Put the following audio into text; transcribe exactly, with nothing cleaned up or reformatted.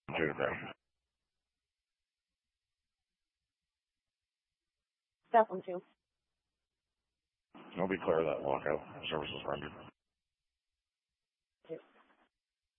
today. Definitely. I'll be clear of that lockout. Services rendered.